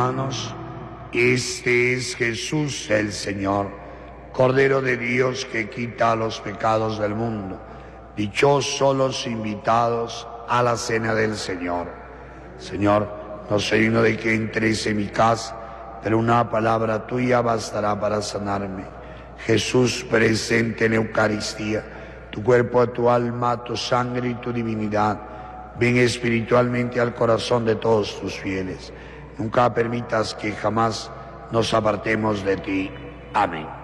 hermanos, este es Jesús el Señor, Cordero de Dios que quita los pecados del mundo. Dichosos los invitados a la cena del Señor. Señor, no soy digno de que entres en mi casa, pero una palabra tuya bastará para sanarme. Jesús presente en Eucaristía, tu cuerpo, tu alma, tu sangre y tu divinidad, ven espiritualmente al corazón de todos tus fieles. Nunca permitas que jamás nos apartemos de ti. Amén.